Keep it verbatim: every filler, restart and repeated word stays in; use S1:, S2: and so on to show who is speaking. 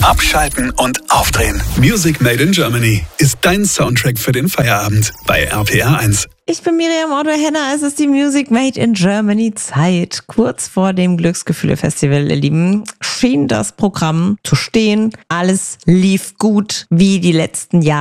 S1: Abschalten und aufdrehen. Music Made in Germany ist dein Soundtrack für den Feierabend bei R P R eins.
S2: Ich bin Miriam Otto-Henner, es ist die Music Made in Germany Zeit. Kurz vor dem Glücksgefühle-Festival, ihr Lieben, schien das Programm zu stehen. Alles lief gut wie die letzten Jahre.